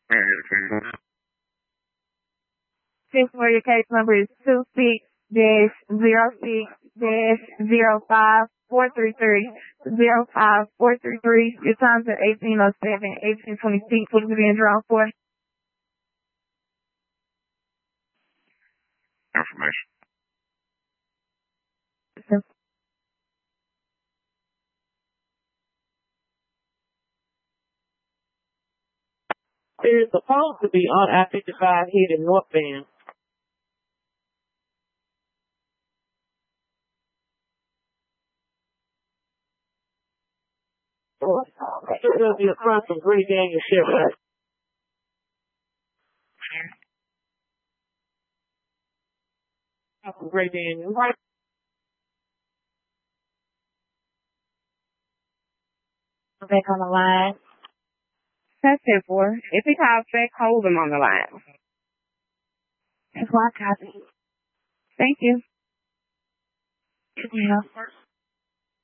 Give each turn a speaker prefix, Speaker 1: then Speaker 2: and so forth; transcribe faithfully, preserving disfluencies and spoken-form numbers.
Speaker 1: Six for your case number is two six dash zero six dash zero five four three three zero five four three three. Your time's at eighteen oh seven, eighteen twenty six. What are you being drawn for?
Speaker 2: Information.
Speaker 3: It is supposed to be on I fifty-five heading northbound. It will be across from Green Daniel Chevrolet. From Green Daniel. Right.
Speaker 1: Back on the line. That's it for. If he calls back, hold him on the line. That's why I copy. Thank you. Yeah.